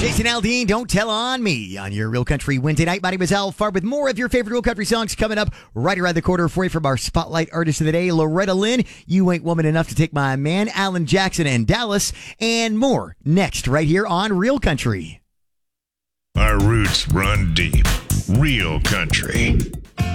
Jason Aldean, Don't Tell on Me on your Real Country Wednesday night. My name is Al Farb with more of your favorite Real Country songs coming up right around the corner for you from our Spotlight Artist of the Day, Loretta Lynn, You Ain't Woman Enough to Take My Man, Alan Jackson and Dallas, and more next right here on Real Country. Our roots run deep. Real Country.